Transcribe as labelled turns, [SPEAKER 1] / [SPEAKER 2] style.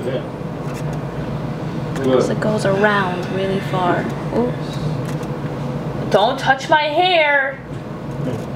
[SPEAKER 1] Yeah.
[SPEAKER 2] Because it goes around really far. Ooh. Don't touch my hair.